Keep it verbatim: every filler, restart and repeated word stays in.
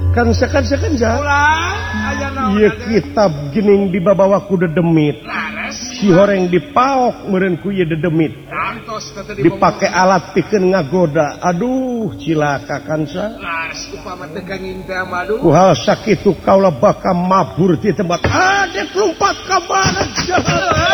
kan sekan sekan ja iya kitab gening dibawa ku dedemit si horeng dipaok meureun ku ieu dedemit dipake alat pikeun ngagoda aduh cilaka kan sa upama teh ganging teh madu kuhal sakitu kaula bakal mabur di tempat adek lompat ka mana